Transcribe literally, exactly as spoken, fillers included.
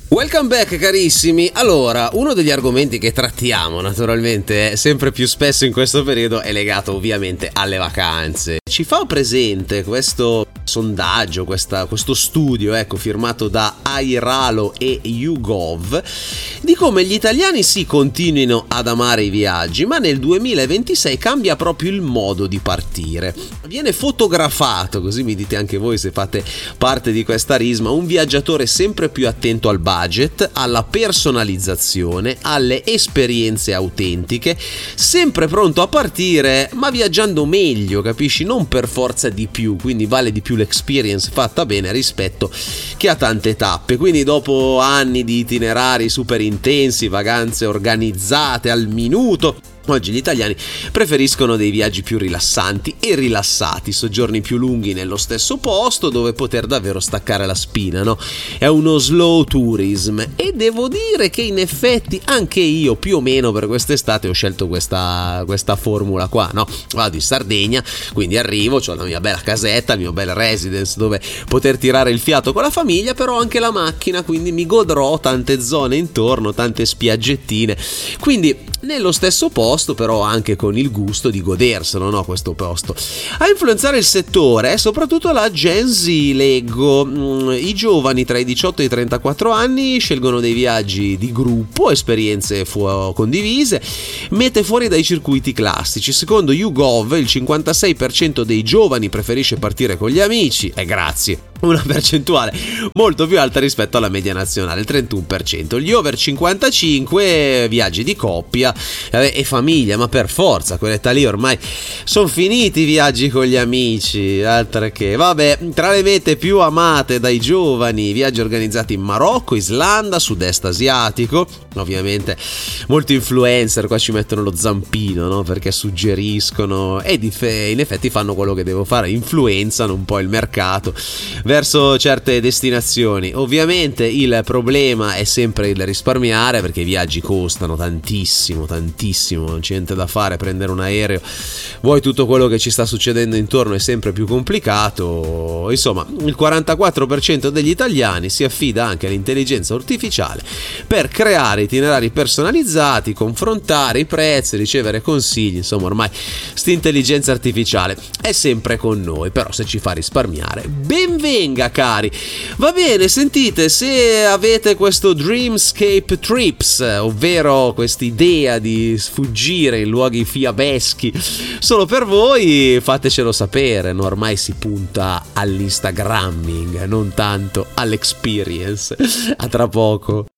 Welcome back carissimi. Allora, uno degli argomenti che trattiamo naturalmente sempre più spesso in questo periodo è legato ovviamente alle vacanze. Ci fa presente questo sondaggio, questa, questo studio ecco firmato da Airalo e YouGov di come gli italiani sì continuino ad amare i viaggi, ma nel duemilaventisei cambia proprio il modo di partire. Viene fotografato, così mi dite anche voi se fate parte di questa risma, un viaggiatore sempre più attento al budget, alla personalizzazione, alle esperienze autentiche, sempre pronto a partire, ma viaggiando meglio, capisci? Non per forza di più, quindi vale di più l'experience fatta bene rispetto che a tante tappe. Quindi dopo anni di itinerari super intensi, vacanze organizzate al minuto, oggi gli italiani preferiscono dei viaggi più rilassanti e rilassati, soggiorni più lunghi nello stesso posto dove poter davvero staccare la spina, no? È uno slow tourism e devo dire che in effetti anche io più o meno per quest'estate ho scelto questa, questa formula qua, no? Vado in Sardegna, quindi arrivo, ho la mia bella casetta, il mio bel residence dove poter tirare il fiato con la famiglia, però anche la macchina, quindi mi godrò tante zone intorno, tante spiaggettine, quindi nello stesso posto però anche con il gusto di goderselo, no, questo posto. A influenzare il settore è soprattutto la Gen Z, leggo. I giovani tra i diciotto e i trentaquattro anni scelgono dei viaggi di gruppo, esperienze fu- condivise, mete fuori dai circuiti classici. Secondo YouGov il cinquantasei per cento dei giovani preferisce partire con gli amici, e grazie, una percentuale molto più alta rispetto alla media nazionale, il trentuno per cento. Gli over cinquantacinque viaggi di coppia eh, e famiglia, ma per forza, a quell'età lì ormai sono finiti i viaggi con gli amici, altre che. Vabbè, tra le mete più amate dai giovani, viaggi organizzati in Marocco, Islanda, sud-est asiatico. Ovviamente molti influencer qua ci mettono lo zampino, no? Perché suggeriscono e in effetti fanno quello che devo fare, influenzano un po' il mercato verso certe destinazioni. Ovviamente il problema è sempre il risparmiare, perché i viaggi costano tantissimo, tantissimo, non c'è niente da fare, prendere un aereo, vuoi tutto quello che ci sta succedendo intorno è sempre più complicato. Insomma, il quarantaquattro per cento degli italiani si affida anche all'intelligenza artificiale per creare itinerari personalizzati, confrontare i prezzi, ricevere consigli. Insomma, ormai sta intelligenza artificiale è sempre con noi, però se ci fa risparmiare ben venga cari. Va bene, sentite, se avete questo Dreamscape Trips, ovvero quest'idea di sfuggire in luoghi fiabeschi solo per voi, fatecelo sapere, no? Ormai si punta all'instagramming, non tanto all'experience. A tra poco.